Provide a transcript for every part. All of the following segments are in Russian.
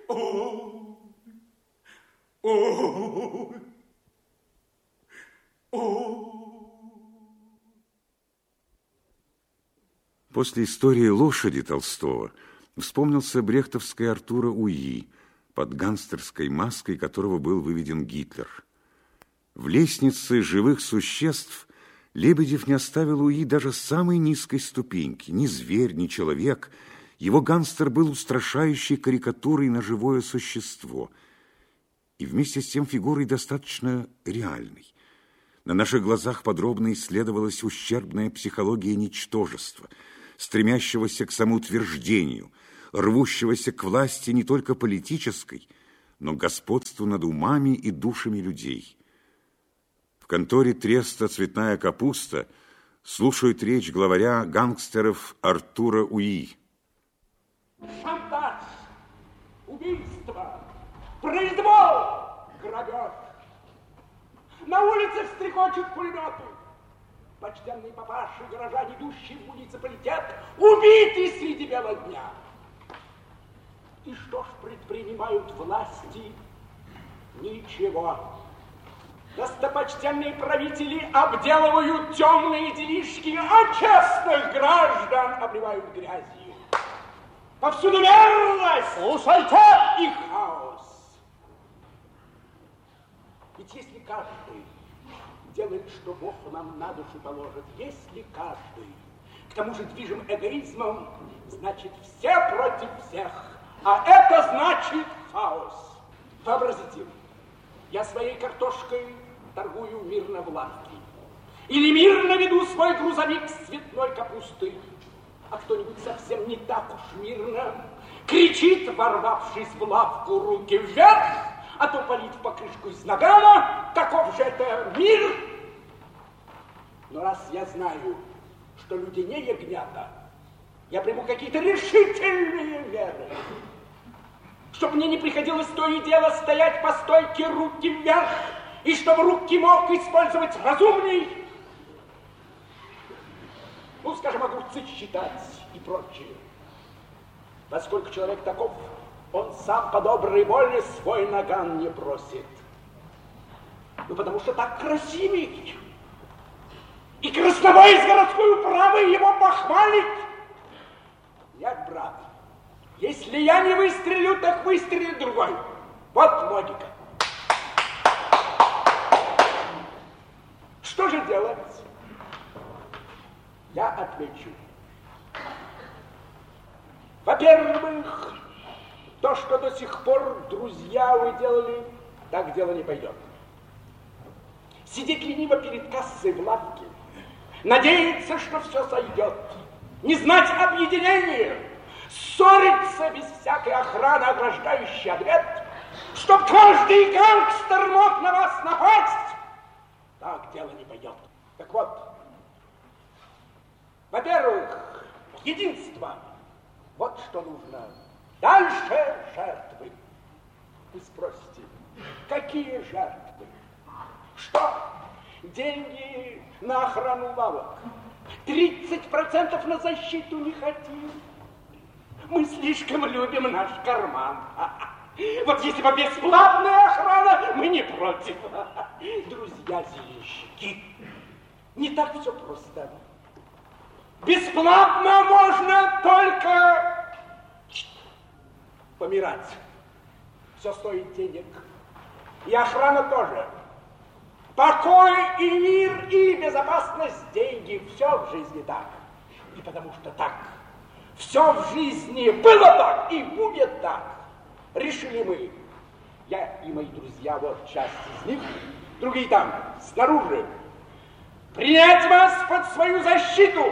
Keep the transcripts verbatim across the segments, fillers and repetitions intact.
Ой, ой, ой. После истории лошади Толстого вспомнился брехтовская Артура Уи, под гангстерской маской которого был выведен Гитлер. В лестнице живых существ Лебедев не оставил Уи даже самой низкой ступеньки. Ни зверь, ни человек. Его гангстер был устрашающей карикатурой на живое существо. И вместе с тем фигурой достаточно реальной. На наших глазах подробно исследовалась ущербная психология ничтожества, стремящегося к самоутверждению, рвущегося к власти не только политической, но к господству над умами и душами людей. В конторе треста «Цветная капуста» слушают речь главаря гангстеров Артура Уи. Шантаж, убийство, произвол, грабеж. На улице встрекочут пулеметы. Почтенные папаши, горожане, идущие в муниципалитет, убиты среди бела дня. И что ж предпринимают власти? Ничего. Достопочтенные правители обделывают темные делишки, а честных граждан обливают грязью. Повсюду мерзость, слушайте, и хаос. Ведь если каждый делает, что Бог нам на душу положит, если каждый к тому же движим эгоизмом, значит все против всех, а это значит хаос. Вообразите, я своей картошкой торгую мирно в лавке. Или мирно веду свой грузовик с цветной капустой. А кто-нибудь совсем не так уж мирно кричит, ворвавшись в лавку, руки вверх, а то палит в покрышку из нагана. Каков же это мир? Но раз я знаю, что люди не ягнята, я приму какие-то решительные меры. Чтобы мне не приходилось то и дело стоять по стойке руки вверх, и чтобы руки мог использовать разумней. Ну, скажем, огурцы считать и прочее. Поскольку человек таков, он сам по доброй воле свой наган не бросит. Ну, потому что так красивей. И красновой из городской управы его похвалит. Нет, брат, если я не выстрелю, так выстрелит другой. Вот логика. Что же делать? Я отвечу. Во-первых, то, что до сих пор, друзья, вы делали, так дело не пойдет. Сидеть лениво перед кассой в лавке, надеяться, что все сойдет, не знать объединения, ссориться без всякой охраны, ограждающей ответ, чтоб каждый гангстер мог на вас напасть, так дело не пойдет. Так вот, во-первых, единство. Вот что нужно. Дальше жертвы. Вы спросите, какие жертвы? Что? Деньги на охрану лавок. тридцать процентов на защиту не хотим. Мы слишком любим наш карман. Вот если бы бесплатная охрана, мы не против. Друзья-зеленщики, не так все просто. Бесплатно можно только помирать. Все стоит денег. И охрана тоже. Покой и мир, и безопасность, деньги. Все в жизни так. И потому что так. Все в жизни было так и будет так. Решили мы. Я и мои друзья, вот часть из них, другие там, снаружи. Принять вас под свою защиту.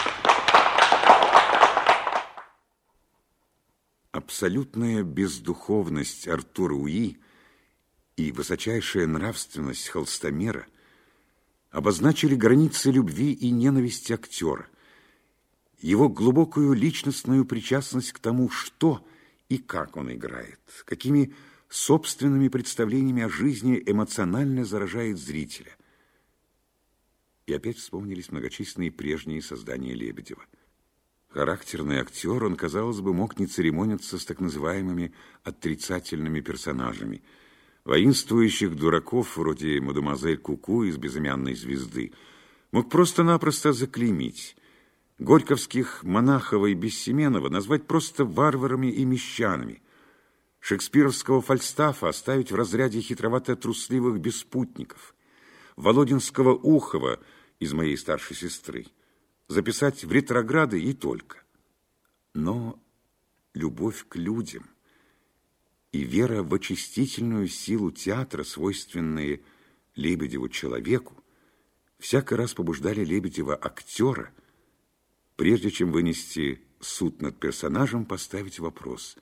Абсолютная бездуховность Артура Уи и высочайшая нравственность холстомера обозначили границы любви и ненависти актера, его глубокую личностную причастность к тому, что и как он играет, какими собственными представлениями о жизни эмоционально заражает зрителя. И опять вспомнились многочисленные прежние создания Лебедева. Характерный актер, он, казалось бы, мог не церемониться с так называемыми отрицательными персонажами. Воинствующих дураков, вроде мадемуазель Куку из «Безымянной звезды», мог просто-напросто заклеймить. Горьковских Монахова и Бессеменова назвать просто варварами и мещанами. Шекспировского Фальстафа оставить в разряде хитровато-трусливых беспутников. Володинского Ухова из «Моей старшей сестры» записать в ретрограды и только. Но любовь к людям и вера в очистительную силу театра, свойственные Лебедеву человеку, всякий раз побуждали Лебедева актера, прежде чем вынести суд над персонажем, поставить вопрос: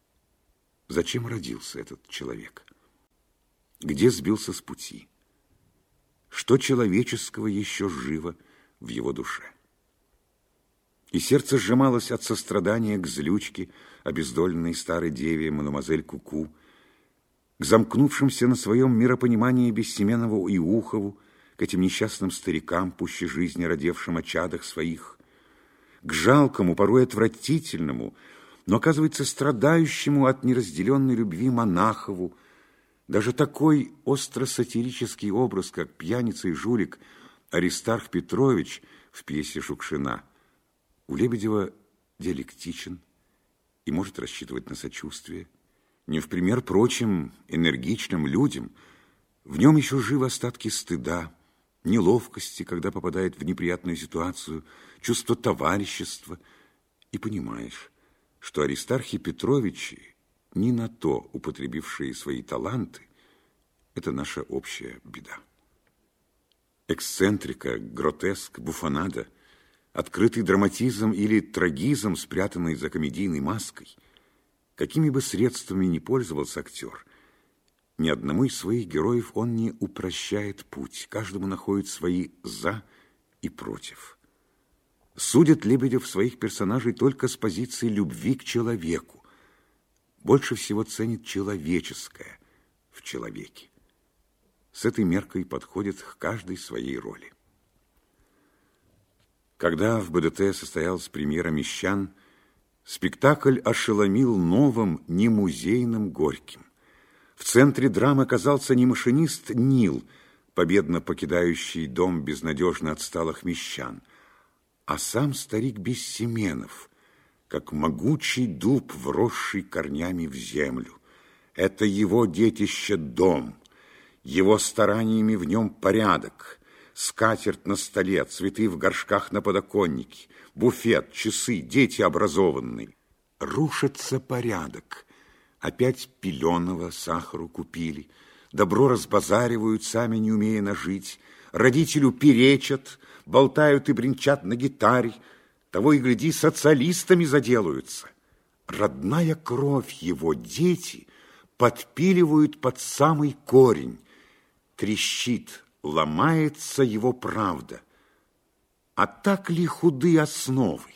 зачем родился этот человек? Где сбился с пути? Что человеческого еще живо в его душе? И сердце сжималось от сострадания к злючке, обездоленной старой деве мадемуазель Куку, к замкнувшимся на своем миропонимании Бессеменову и Ухову, к этим несчастным старикам, пуще жизни родевшим о чадах своих, к жалкому, порой отвратительному, но, оказывается, страдающему от неразделенной любви Монахову. Даже такой остро-сатирический образ, как пьяница и жулик Аристарх Петрович в пьесе Шукшина, у Лебедева диалектичен и может рассчитывать на сочувствие. Не в пример прочим энергичным людям, в нем еще живы остатки стыда, неловкости, когда попадает в неприятную ситуацию, чувство товарищества, и понимаешь, что Аристархи Петровичи, ни на то употребившие свои таланты, это наша общая беда. Эксцентрика, гротеск, буфонада, открытый драматизм или трагизм, спрятанный за комедийной маской, какими бы средствами ни пользовался актер, ни одному из своих героев он не упрощает путь, каждому находит свои «за» и «против». Судит Лебедев своих персонажей только с позиции любви к человеку. Больше всего ценит человеческое в человеке. С этой меркой подходит к каждой своей роли. Когда в БДТ состоялась премьера «Мещан», спектакль ошеломил новым, не музейным Горьким. В центре драмы оказался не машинист Нил, победно покидающий дом безнадежно отсталых мещан, а сам старик Бессеменов, как могучий дуб, вросший корнями в землю. Это его детище дом, его стараниями в нем порядок, скатерть на столе, цветы в горшках на подоконнике, буфет, часы, дети образованные. Рушится порядок. Опять пеленого сахару купили, добро разбазаривают, сами не умея нажить, родителю перечат, болтают и бренчат на гитаре, того и гляди, социалистами заделаются. Родная кровь его дети подпиливают под самый корень, трещит, ломается его правда. А так ли худы основы?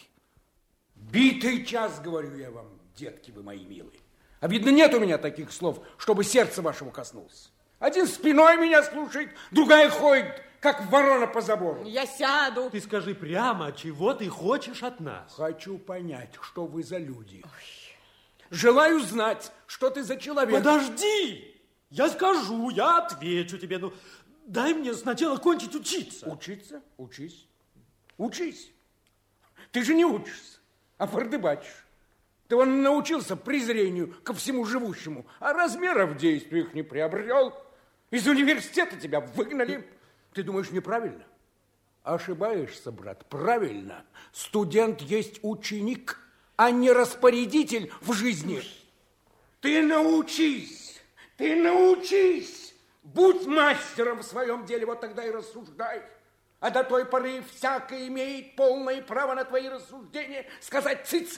Битый час, говорю я вам, детки вы мои милые. А видно, нет у меня таких слов, чтобы сердце вашего коснулось. Один спиной меня слушает, другая ходит, как ворона по забору. Я сяду. Ты скажи прямо, чего ты хочешь от нас? Хочу понять, что вы за люди. Ой. Желаю знать, что ты за человек. Подожди! Я скажу, я отвечу тебе. Ну, дай мне сначала кончить учиться. Учиться? Учись. Учись. Ты же не учишься, а фордыбачишь. Ты он научился презрению ко всему живущему, а размеров действиях не приобрел. Из университета тебя выгнали. Ты думаешь, неправильно? Ошибаешься, брат, правильно. Студент есть ученик, а не распорядитель в жизни. Ты научись, ты научись. Будь мастером в своем деле, вот тогда и рассуждай. А до той поры всякий имеет полное право на твои рассуждения сказать «цыц».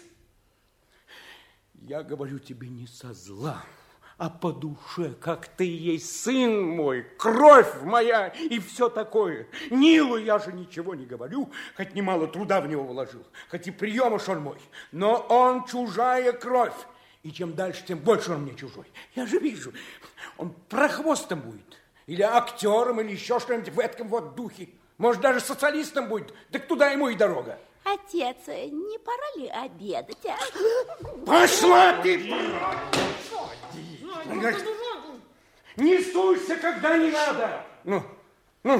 Я говорю тебе не со зла, а по душе, как ты есть сын мой, кровь моя и все такое. Нилу я же ничего не говорю, хоть немало труда в него вложил, хоть и приемыш он мой, но он чужая кровь. И чем дальше, тем больше он мне чужой. Я же вижу, он прохвостом будет, или актером, или еще что-нибудь в этом вот духе. Может, даже социалистом будет, так туда ему и дорога. Отец, не пора ли обедать, а? Пошла ты! Не стуйся, когда не надо! Ну, ну.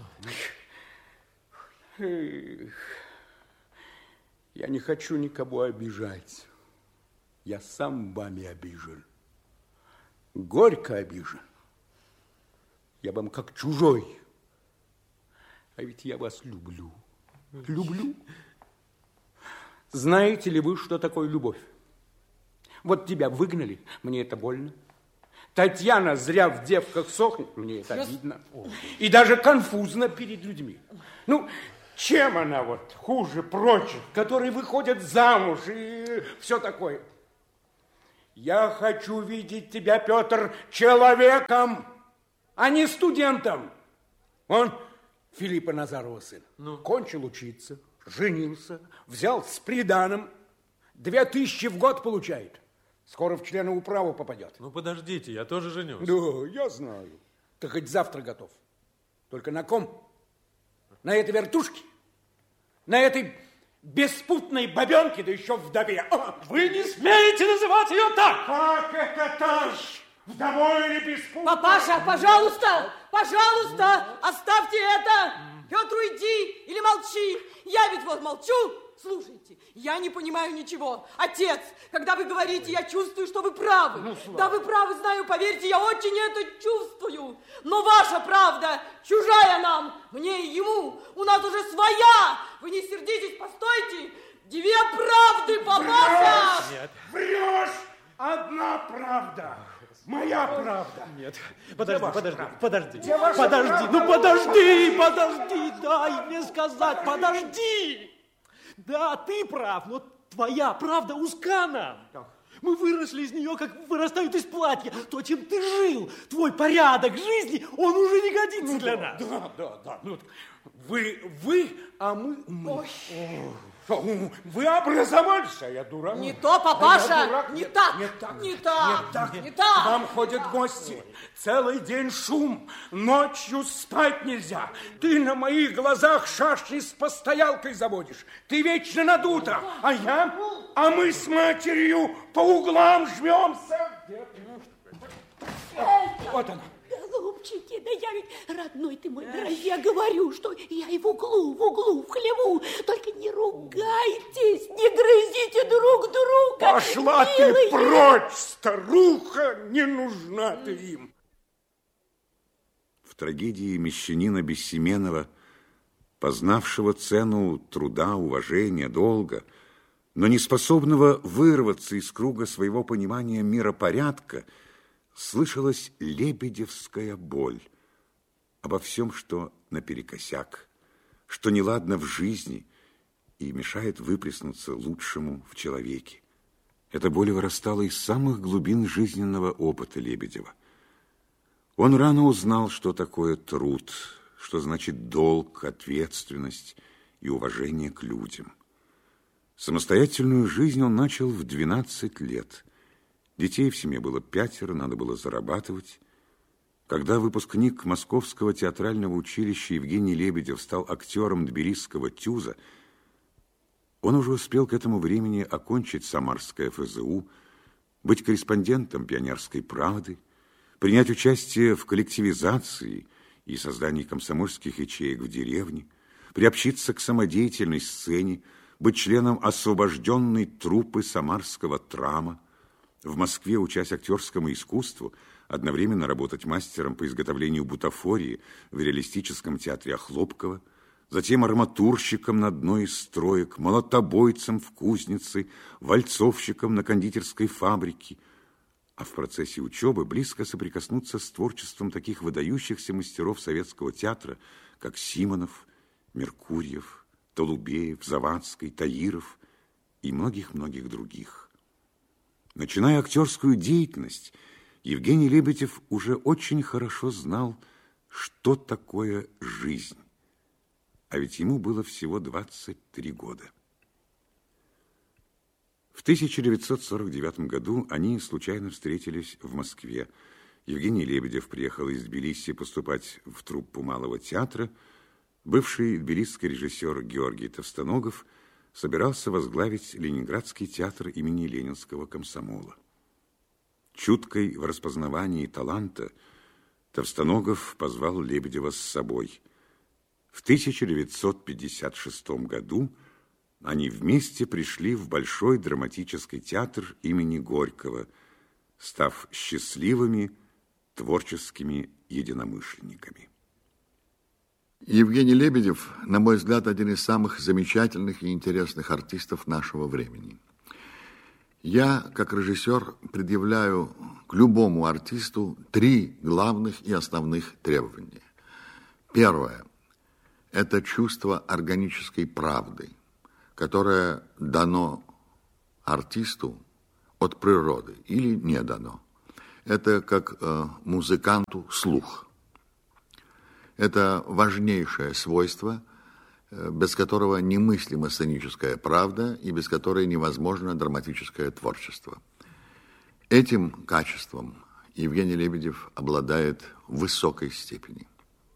Эх, я не хочу никого обижать. Я сам вами обижен. Горько обижен. Я вам как чужой. А ведь я вас люблю. Люблю. Знаете ли вы, что такое любовь? Вот тебя выгнали, мне это больно. Татьяна зря в девках сохнет, мне это обидно. И даже конфузно перед людьми. Ну, чем она вот хуже прочих, которые выходят замуж и все такое? Я хочу видеть тебя, Петр, человеком, а не студентом. Он Филиппа Назарова сын. Ну? Кончил учиться, женился, взял с приданым, две тысячи в год получает. Скоро в члены управы попадет. Ну, подождите, я тоже женюсь. Да, я знаю. Ты хоть завтра готов. Только на ком? На этой вертушке? На этой беспутной бабенке, да еще вдове? А, вы не смеете называть ее так! Как это так? Вдовой или беспутной? Папаша, пожалуйста, пожалуйста, оставьте это. Петр, уйди или молчи. Я ведь вот молчу. Слушайте, я не понимаю ничего. Отец, когда вы говорите, я чувствую, что вы правы. Ну, да, вы правы, знаю, поверьте, я очень это чувствую. Но ваша правда чужая нам, мне и ему. У нас уже своя. Вы не сердитесь, постойте. Две правды, папаша. Нет. Врешь. Одна правда. Моя правда. Нет, подожди, подожди, правда? подожди, Где ваша подожди, правда? ну подожди, подожди, дай мне сказать, подожди. Да, ты прав, но твоя правда узка нам. Мы выросли из нее, как вырастают из платья. То, чем ты жил, твой порядок жизни, он уже не годится ну, для да, нас. Да, да, да. Ну, вы, вы, а мы... мы. Ой. Вы образовались, а я дурак. Не то, папаша, А я дурак. не Нет, так, не так, не так, не так. не так. К вам ходят гости. Целый день шум. Ночью спать нельзя. Ты на моих глазах шашни с постоялкой заводишь. Ты вечно надута. А я, а мы с матерью по углам жмемся. Вот она. Голубчики, да я ведь, родной ты мой, я говорю, что я и в углу, в углу, в хлеву. Только не ругайтесь, не грызите друг друга. Пошла милые. ты прочь, старуха, не нужна ты им. В трагедии мещанина Бессеменова, познавшего цену труда, уважения, долга, но не способного вырваться из круга своего понимания миропорядка, слышалась лебедевская боль обо всем, что наперекосяк, что неладно в жизни и мешает выплеснуться лучшему в человеке. Эта боль вырастала из самых глубин жизненного опыта Лебедева. Он рано узнал, что такое труд, что значит долг, ответственность и уважение к людям. Самостоятельную жизнь он начал в двенадцать лет. Детей в семье было пятеро, надо было зарабатывать. Когда выпускник Московского театрального училища Евгений Лебедев стал актером Тбилисского ТЮЗа, он уже успел к этому времени окончить Самарское эф зэ у, быть корреспондентом «Пионерской правды», принять участие в коллективизации и создании комсомольских ячеек в деревне, приобщиться к самодеятельной сцене, быть членом освобожденной труппы Самарского трама, в Москве, учась актерскому искусству, одновременно работать мастером по изготовлению бутафории в реалистическом театре Охлопкова, затем арматурщиком на одной из строек, молотобойцем в кузнице, вальцовщиком на кондитерской фабрике, а в процессе учебы близко соприкоснуться с творчеством таких выдающихся мастеров советского театра, как Симонов, Меркурьев, Толубеев, Завадский, Таиров и многих-многих других. Начиная актерскую деятельность, Евгений Лебедев уже очень хорошо знал, что такое жизнь. А ведь ему было всего двадцать три года. В тысяча девятьсот сорок девятом году они случайно встретились в Москве. Евгений Лебедев приехал из Тбилиси поступать в труппу Малого театра. Бывший тбилисский режиссер Георгий Товстоногов собирался возглавить Ленинградский театр имени Ленинского комсомола. Чуткой в распознавании таланта Товстоногов позвал Лебедева с собой. В тысяча девятьсот пятьдесят шестом году они вместе пришли в Большой драматический театр имени Горького, став счастливыми творческими единомышленниками. Евгений Лебедев, на мой взгляд, один из самых замечательных и интересных артистов нашего времени. Я, как режиссер, предъявляю к любому артисту три главных и основных требования. Первое – это чувство органической правды, которое дано артисту от природы или не дано. Это как э, музыканту слух. Это важнейшее свойство, без которого немыслима сценическая правда и без которой невозможно драматическое творчество. Этим качеством Евгений Лебедев обладает в высокой степени.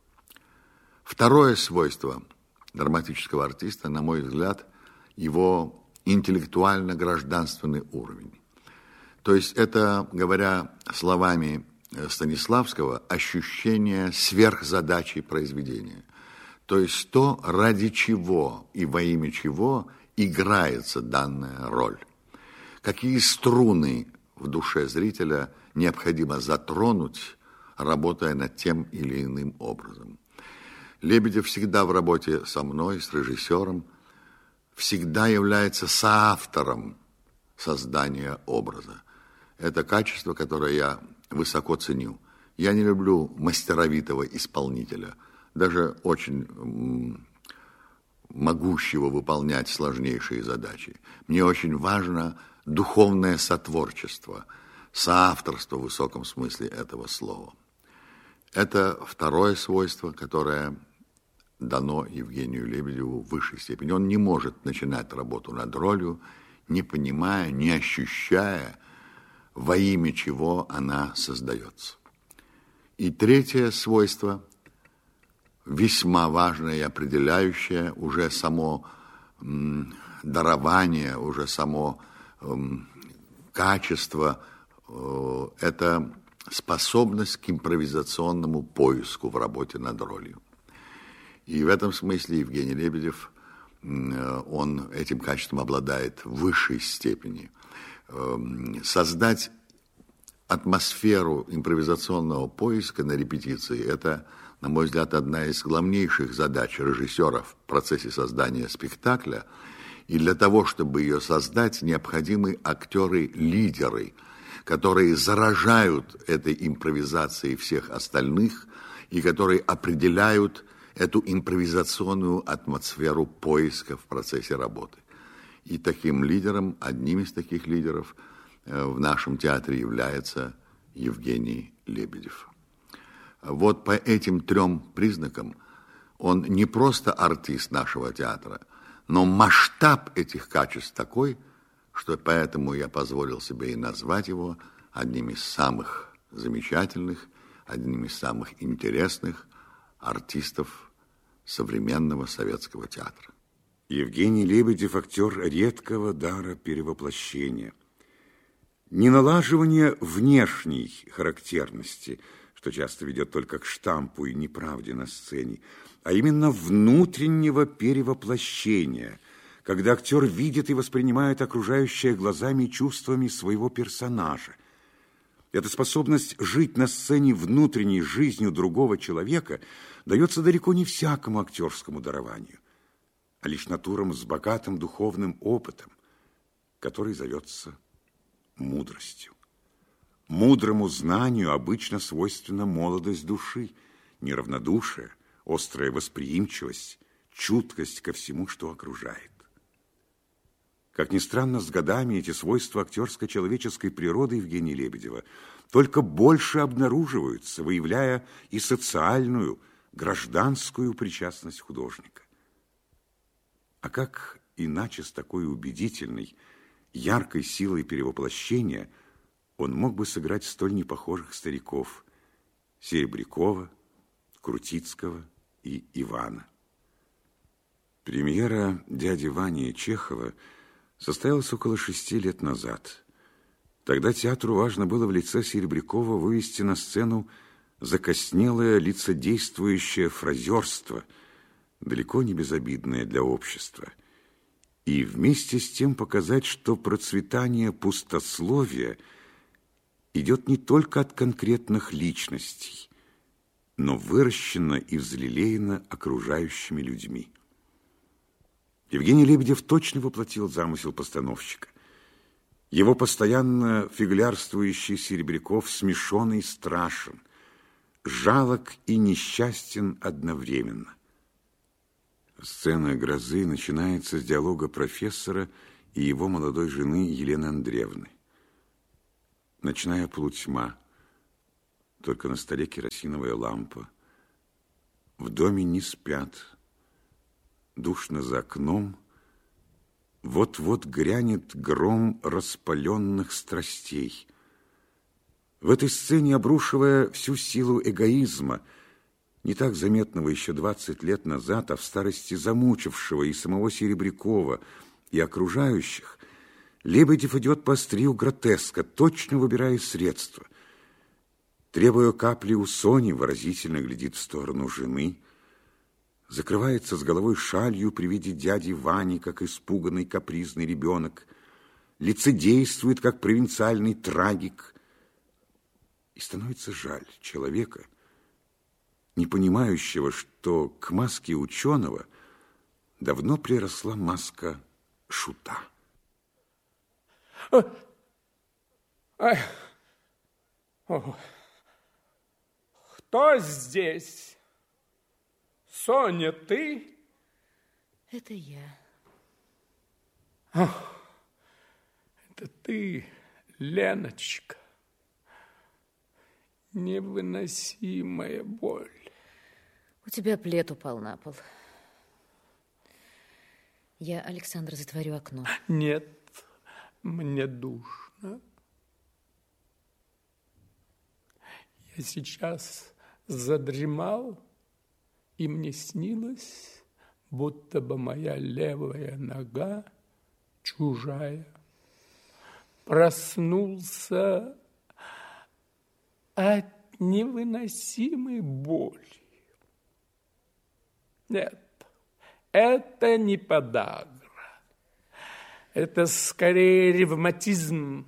Второе свойство драматического артиста, на мой взгляд, его интеллектуально-гражданственный уровень. То есть это, говоря словами Станиславского, ощущение сверхзадачи произведения. То есть то, ради чего и во имя чего играется данная роль. Какие струны в душе зрителя необходимо затронуть, работая над тем или иным образом. Лебедев всегда в работе со мной, с режиссером, всегда является соавтором создания образа. Это качество, которое я высоко ценю. Я не люблю мастеровитого исполнителя, даже очень м, могущего выполнять сложнейшие задачи. Мне очень важно духовное сотворчество, соавторство в высоком смысле этого слова. Это второе свойство, которое дано Евгению Лебедеву в высшей степени. Он не может начинать работу над ролью, не понимая, не ощущая, во имя чего она создается. И третье свойство, весьма важное и определяющее, уже само м, дарование, уже само м, качество, э, это способность к импровизационному поиску в работе над ролью. И в этом смысле Евгений Лебедев, э, он этим качеством обладает в высшей степени. Создать атмосферу импровизационного поиска на репетиции – это, на мой взгляд, одна из главнейших задач режиссера в процессе создания спектакля. И для того, чтобы ее создать, необходимы актеры-лидеры, которые заражают этой импровизацией всех остальных и которые определяют эту импровизационную атмосферу поиска в процессе работы. И таким лидером, одним из таких лидеров в нашем театре является Евгений Лебедев. Вот по этим трем признакам он не просто артист нашего театра, но масштаб этих качеств такой, что поэтому я позволил себе и назвать его одним из самых замечательных, одним из самых интересных артистов современного советского театра. Евгений Лебедев – актер редкого дара перевоплощения. Не налаживание внешней характерности, что часто ведет только к штампу и неправде на сцене, а именно внутреннего перевоплощения, когда актер видит и воспринимает окружающее глазами и чувствами своего персонажа. Эта способность жить на сцене внутренней жизнью другого человека дается далеко не всякому актерскому дарованию, а лишь натурам с богатым духовным опытом, который зовется мудростью. Мудрому знанию обычно свойственна молодость души, неравнодушие, острая восприимчивость, чуткость ко всему, что окружает. Как ни странно, с годами эти свойства актерской человеческой природы Евгения Лебедева только больше обнаруживаются, выявляя и социальную, гражданскую причастность художника. А как иначе с такой убедительной, яркой силой перевоплощения он мог бы сыграть столь непохожих стариков Серебрякова, Крутицкого и Ивана? Премьера «Дяди Вани» Чехова состоялась около шести лет назад. Тогда театру важно было в лице Серебрякова вывести на сцену закоснелое лицедействующее фразерство, далеко не безобидное для общества, и вместе с тем показать, что процветание пустословия идет не только от конкретных личностей, но выращено и взлелеяно окружающими людьми. Евгений Лебедев точно воплотил замысел постановщика. Его постоянно фиглярствующий Серебряков смешон и страшен, жалок и несчастен одновременно. Сцена «Грозы» начинается с диалога профессора и его молодой жены Елены Андреевны. Ночная полутьма, только на столе керосиновая лампа. В доме не спят, душно за окном. Вот-вот грянет гром распаленных страстей. В этой сцене, обрушивая всю силу эгоизма, не так заметного еще двадцать лет назад, а в старости замучившего и самого Серебрякова, и окружающих, Лебедев идет по острию гротеска, точно выбирая средства. Требуя капли у Сони, выразительно глядит в сторону жены, закрывается с головой шалью при виде дяди Вани, как испуганный капризный ребенок, лицедействует, как провинциальный трагик. И становится жаль человека, не понимающего, что к маске ученого давно приросла маска шута. Ай. О. Кто здесь? Соня, ты? Это я. Ах, это ты, Леночка. Невыносимая боль. У тебя плед упал на пол. Я, Александр, затворю окно. Нет, мне душно. Я сейчас задремал, и мне снилось, будто бы моя левая нога чужая. Проснулся от невыносимой боли. Нет, это не подагра. Это скорее ревматизм.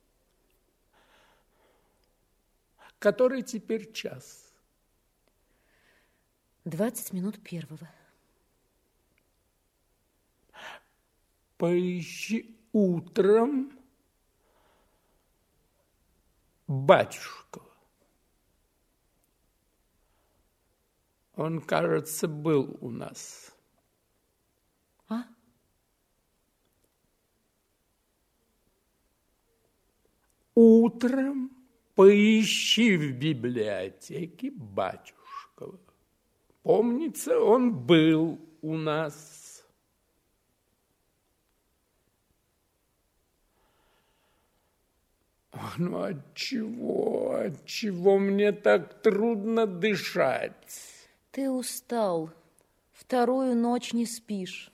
Который теперь час? Двадцать минут первого. Поищи утром батюшкова. Он, кажется, был у нас. А? Утром поищи в библиотеке батюшкова. Помнится, он был у нас. Ну, отчего, отчего мне так трудно дышать? Ты устал. Вторую ночь не спишь.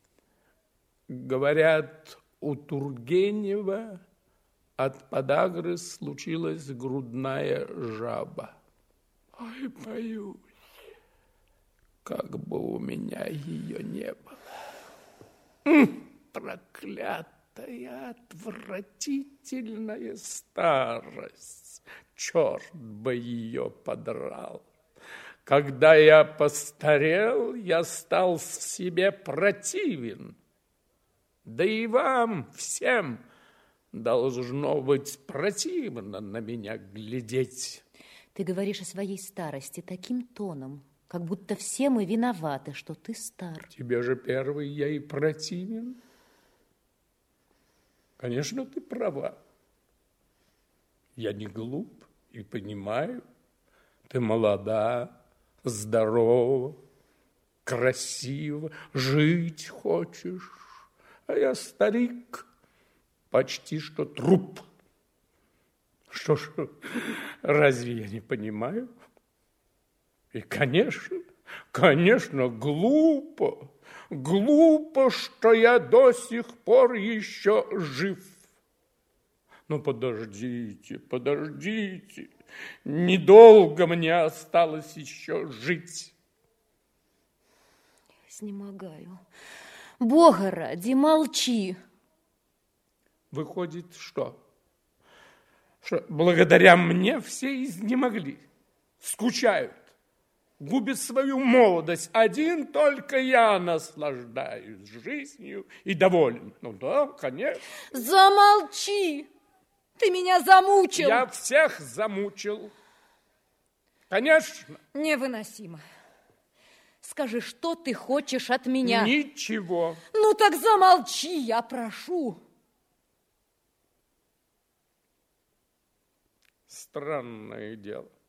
Говорят, у Тургенева от подагры случилась грудная жаба. Ой, боюсь, как бы у меня ее не было. М, проклятая, отвратительная старость. Черт бы ее подрал. Когда я постарел, я стал себе противен. Да и вам всем должно быть противно на меня глядеть. Ты говоришь о своей старости таким тоном, как будто все мы виноваты, что ты стар. Тебе же первый я и противен. Конечно, ты права. Я не глуп и понимаю. Ты молода, здорова, красива, жить хочешь. А я старик, почти что труп. Что ж, разве я не понимаю? И, конечно, конечно, глупо, Глупо, что я до сих пор еще жив. Ну, подождите, подождите. Недолго мне осталось еще жить. Изнемогаю. Бога ради, молчи. Выходит, что? Что благодаря мне все изнемогли, скучают, губят свою молодость. Один только я наслаждаюсь жизнью и доволен. Ну да, конечно. Замолчи! Ты меня замучил. Я всех замучил. Конечно. Невыносимо. Скажи, что ты хочешь от меня? Ничего. Ну так замолчи, я прошу. Странное дело.